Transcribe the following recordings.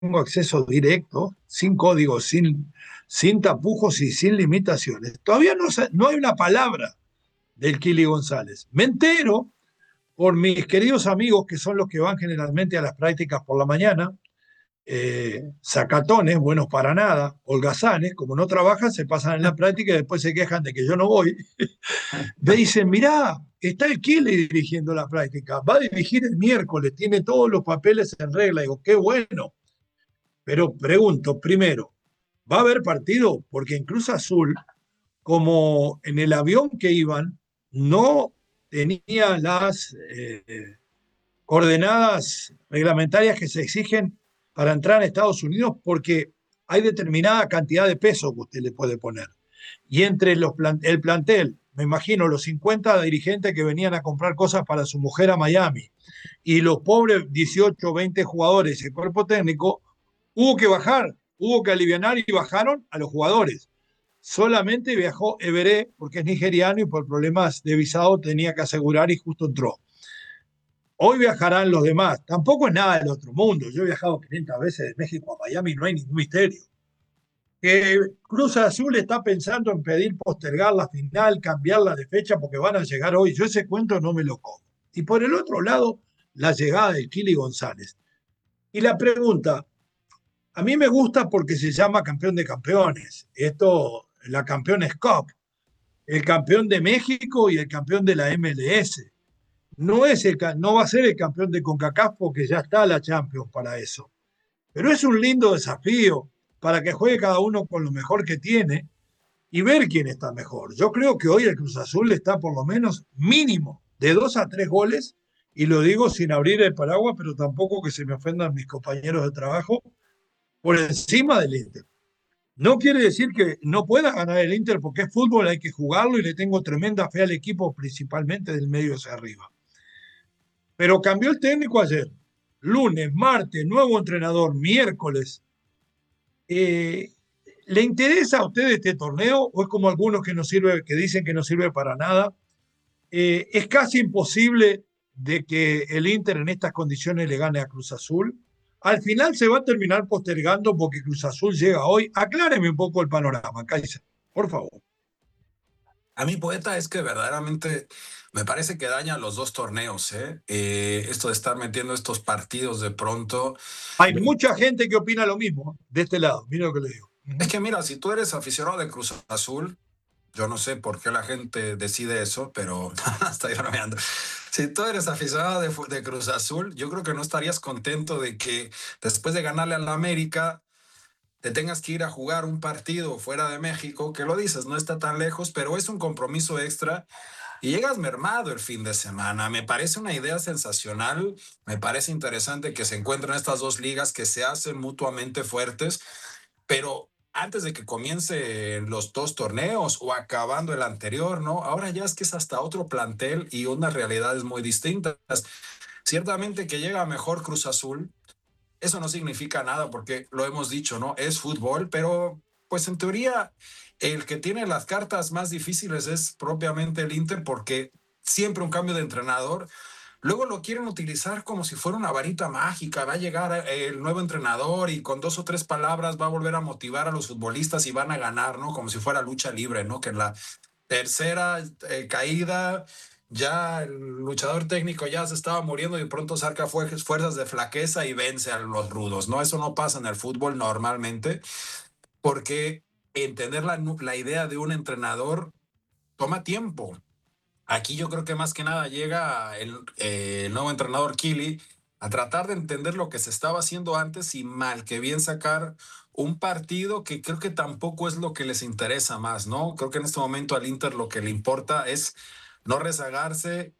acceso directo, sin código, sin tapujos y sin limitaciones. Todavía no hay una palabra del Kili González. Me entero por mis queridos amigos que son los que van generalmente a las prácticas por la mañana, sacatones, buenos para nada, holgazanes, como no trabajan, se pasan en la práctica y después se quejan de que yo no voy. Me dicen, mirá, está el Kili dirigiendo la práctica, va a dirigir el miércoles, tiene todos los papeles en regla. Digo, qué bueno. Pero pregunto, primero, ¿va a haber partido? Porque en Cruz Azul, como en el avión que iban, no tenía las coordenadas reglamentarias que se exigen para entrar a Estados Unidos, porque hay determinada cantidad de peso que usted le puede poner. Y entre el plantel, me imagino, los 50 dirigentes que venían a comprar cosas para su mujer a Miami, y los pobres 18, 20 jugadores y el cuerpo técnico, hubo que bajar, hubo que aliviar y bajaron a los jugadores. Solamente viajó Everé porque es nigeriano y por problemas de visado tenía que asegurar y justo entró. Hoy viajarán los demás. Tampoco es nada del otro mundo. Yo he viajado 500 veces de México a Miami, no hay ningún misterio. Que Cruz Azul está pensando en pedir postergar la final, cambiarla de fecha porque van a llegar hoy. Yo ese cuento no me lo como. Y por el otro lado, la llegada del Kili González. Y la pregunta, a mí me gusta porque se llama campeón de campeones. Esto, la Campeones Cup, el campeón de México y el campeón de la MLS. No va a ser el campeón de CONCACAF porque ya está la Champions para eso. Pero es un lindo desafío para que juegue cada uno con lo mejor que tiene y ver quién está mejor. Yo creo que hoy el Cruz Azul está por lo menos mínimo de 2 a 3 goles, y lo digo sin abrir el paraguas, pero tampoco que se me ofendan mis compañeros de trabajo, por encima del Inter. No quiere decir que no pueda ganar el Inter porque es fútbol, hay que jugarlo y le tengo tremenda fe al equipo, principalmente del medio hacia arriba. Pero cambió el técnico ayer. Lunes, martes, nuevo entrenador, miércoles. Eh, ¿Le interesa a usted este torneo o es como algunos que no sirve, que dicen que no sirve para nada? Es casi imposible de que el Inter en estas condiciones le gane a Cruz Azul. Al final se va a terminar postergando porque Cruz Azul llega hoy. Acláreme un poco el panorama, Kaiser, por favor. A mi poeta es que verdaderamente me parece que daña los dos torneos, ¿eh? Esto de estar metiendo estos partidos de pronto. Hay mucha gente que opina lo mismo de este lado. Mira lo que le digo. Es que mira, si tú eres aficionado de Cruz Azul, yo no sé por qué la gente decide eso, pero estoy bromeando. Si tú eres aficionado de Cruz Azul, yo creo que no estarías contento de que después de ganarle a la América te tengas que ir a jugar un partido fuera de México, que lo dices, no está tan lejos, pero es un compromiso extra y llegas mermado el fin de semana. Me parece una idea sensacional, me parece interesante que se encuentren estas dos ligas que se hacen mutuamente fuertes, pero antes de que comiencen los dos torneos o acabando el anterior, ¿no? Ahora ya es que es hasta otro plantel y unas realidades muy distintas. Ciertamente que llega mejor Cruz Azul, eso no significa nada porque lo hemos dicho, ¿no? Es fútbol, pero pues en teoría el que tiene las cartas más difíciles es propiamente el Inter porque siempre un cambio de entrenador. Luego lo quieren utilizar como si fuera una varita mágica. Va a llegar el nuevo entrenador y con dos o tres palabras va a volver a motivar a los futbolistas y van a ganar, ¿no? Como si fuera lucha libre, ¿no? Que en la tercera caída ya el luchador técnico ya se estaba muriendo y de pronto saca fuerzas de flaqueza y vence a los rudos, ¿no? Eso no pasa en el fútbol normalmente porque entender la idea de un entrenador toma tiempo. Aquí yo creo que más que nada llega el nuevo entrenador Kili a tratar de entender lo que se estaba haciendo antes y mal que bien sacar un partido que creo que tampoco es lo que les interesa más, ¿no? Creo que en este momento al Inter lo que le importa es no rezagarse,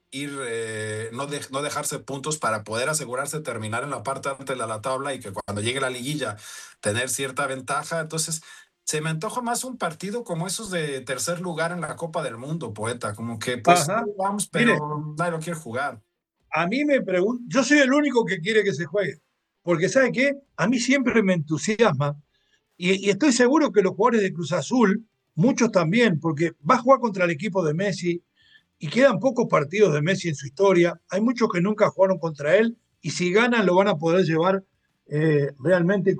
no dejarse puntos para poder asegurarse de terminar en la parte alta de la tabla y que cuando llegue la liguilla tener cierta ventaja. Entonces, se me antoja más un partido como esos de tercer lugar en la Copa del Mundo, poeta, como que pues Ajá. vamos, Mire, pero nadie lo quiere jugar. a mí me pregunto, yo soy el único que quiere que se juegue, porque ¿sabe qué? A mí siempre me entusiasma y estoy seguro que los jugadores de Cruz Azul, muchos también, porque va a jugar contra el equipo de Messi y quedan pocos partidos de Messi en su historia, hay muchos que nunca jugaron contra él y si ganan lo van a poder llevar realmente